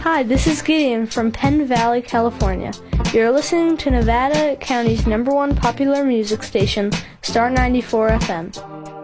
Hi, this is Gideon from Penn Valley, California. You're listening to Nevada County's #1 popular music station, Star 94 FM.